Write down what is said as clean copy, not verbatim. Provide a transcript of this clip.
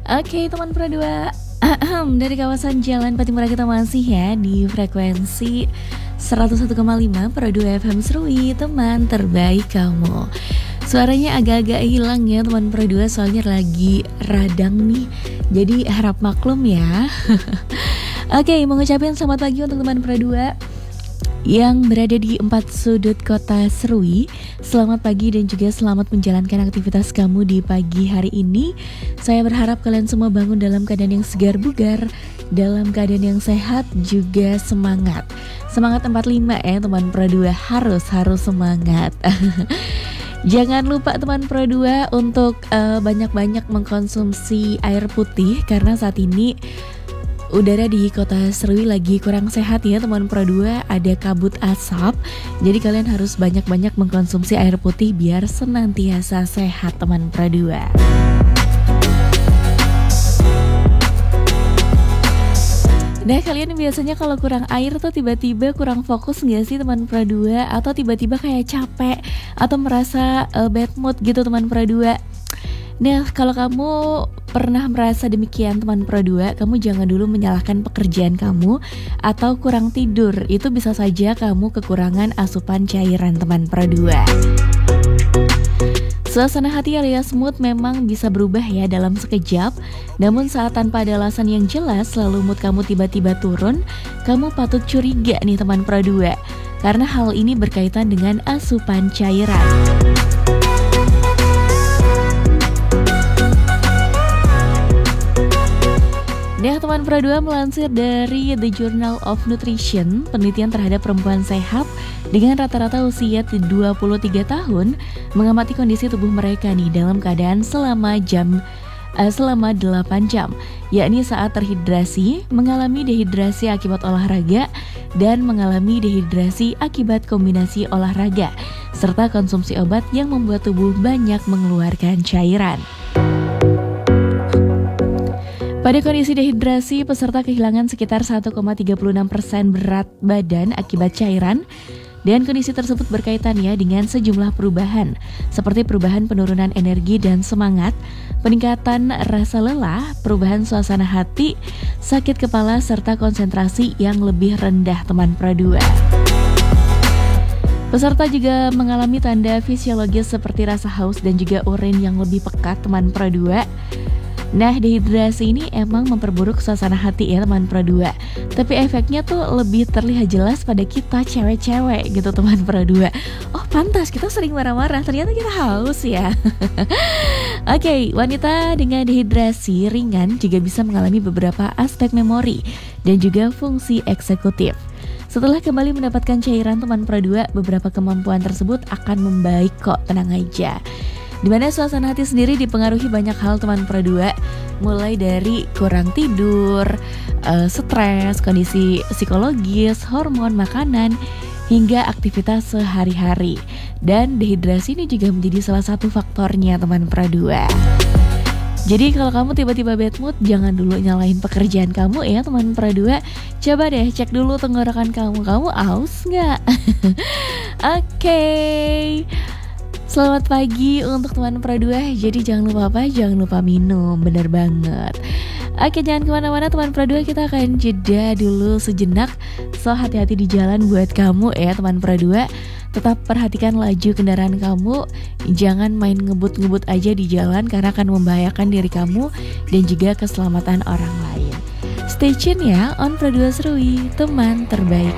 Oke teman Pro 2 dari kawasan Jalan Patimura kita masih ya di frekuensi 101,5 Pro 2 FM Serui, teman terbaik kamu. Suaranya agak-agak hilang ya teman Pro 2, soalnya lagi radang nih, jadi harap maklum ya. Oke, mengucapkan selamat pagi untuk teman Pro 2 yang berada di 4 sudut kota Serui. Selamat pagi dan juga selamat menjalankan aktivitas kamu di pagi hari ini. Saya berharap kalian semua bangun dalam keadaan yang segar bugar, dalam keadaan yang sehat, juga semangat. Semangat 45 ya teman Pro 2, harus semangat. Jangan lupa teman Pro 2 untuk banyak-banyak mengkonsumsi air putih, karena saat ini udara di kota Serui lagi kurang sehat ya teman Pro 2, ada kabut asap. Jadi kalian harus banyak-banyak mengkonsumsi air putih biar senantiasa sehat teman Pro 2. Nah, kalian biasanya kalau kurang air tuh tiba-tiba kurang fokus gak sih teman Pro 2? Atau tiba-tiba kayak capek atau merasa bad mood gitu teman Pro 2? Nah, kalau kamu pernah merasa demikian teman Pro 2, kamu jangan dulu menyalahkan pekerjaan kamu atau kurang tidur. Itu bisa saja kamu kekurangan asupan cairan teman Pro 2. Suasana hati alias mood memang bisa berubah ya dalam sekejap. Namun saat tanpa ada alasan yang jelas lalu mood kamu tiba-tiba turun, kamu patut curiga nih teman Pro 2, karena hal ini berkaitan dengan asupan cairan. Nah, teman Pro 2 melansir dari The Journal of Nutrition, penelitian terhadap perempuan sehat dengan rata-rata usia 23 tahun mengamati kondisi tubuh mereka nih dalam keadaan selama 8 jam, yakni saat terhidrasi, mengalami dehidrasi akibat olahraga, dan mengalami dehidrasi akibat kombinasi olahraga, serta konsumsi obat yang membuat tubuh banyak mengeluarkan cairan. Pada kondisi dehidrasi, peserta kehilangan sekitar 1,36% berat badan akibat cairan, dan kondisi tersebut berkaitan ya dengan sejumlah perubahan, seperti perubahan penurunan energi dan semangat, peningkatan rasa lelah, perubahan suasana hati, sakit kepala, serta konsentrasi yang lebih rendah teman Pro 2. Peserta juga mengalami tanda fisiologis seperti rasa haus dan juga urin yang lebih pekat teman Pro 2. Nah, dehidrasi ini emang memperburuk suasana hati ya teman Pro 2. Tapi efeknya tuh lebih terlihat jelas pada kita cewek-cewek gitu teman Pro 2. Oh, pantas kita sering marah-marah, ternyata kita haus ya. Oke, wanita dengan dehidrasi ringan juga bisa mengalami beberapa aspek memori dan juga fungsi eksekutif. Setelah kembali mendapatkan cairan teman Pro 2, beberapa kemampuan tersebut akan membaik kok, tenang aja. Dimana suasana hati sendiri dipengaruhi banyak hal teman Pro 2, mulai dari kurang tidur, stres, kondisi psikologis, hormon, makanan, hingga aktivitas sehari-hari. Dan dehidrasi ini juga menjadi salah satu faktornya teman Pro 2. Jadi kalau kamu tiba-tiba bad mood, jangan dulu nyalahin pekerjaan kamu ya teman Pro 2. Coba deh cek dulu tenggorokan kamu aus nggak? Oke. Selamat pagi untuk teman Pro 2. Jadi jangan lupa apa? Jangan lupa minum, bener banget. Oke, jangan kemana-mana teman Pro 2, kita akan jeda dulu sejenak. So, hati-hati di jalan buat kamu ya teman Pro 2. Tetap perhatikan laju kendaraan kamu. Jangan main ngebut-ngebut aja di jalan, karena akan membahayakan diri kamu dan juga keselamatan orang lain. Stay tune ya on Pro 2 Serui, teman terbaik